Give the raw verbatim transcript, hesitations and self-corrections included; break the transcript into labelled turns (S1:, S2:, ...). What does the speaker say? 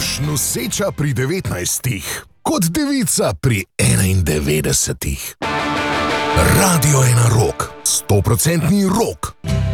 S1: Boš noseča pri devetnajstih, kot devica pri enaindevetdesetih. Radio ena rock, stoprocentni rock.